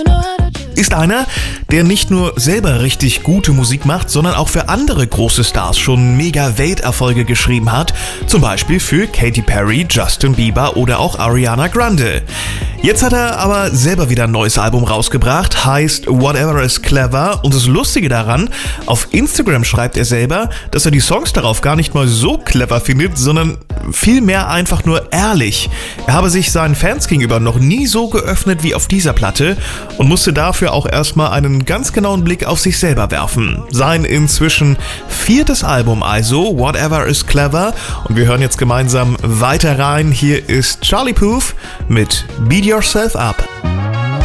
Ist einer, der nicht nur selber richtig gute Musik macht, sondern auch für andere große Stars schon mega Welterfolge geschrieben hat. Zum Beispiel für Katy Perry, Justin Bieber oder auch Ariana Grande. Jetzt hat er aber selber wieder ein neues Album rausgebracht, heißt Whatever is Clever. Und das Lustige daran, auf Instagram schreibt er selber, dass er die Songs darauf gar nicht mal so clever findet, sondern vielmehr einfach nur ehrlich. Er habe sich seinen Fans gegenüber noch nie so geöffnet wie auf dieser Platte und musste dafür auch erstmal einen ganz genauen Blick auf sich selber werfen. Sein inzwischen 4. Album also, Whatever is Clever. Und wir hören jetzt gemeinsam weiter rein. Hier ist Charlie Puth mit Beat Yourself Up.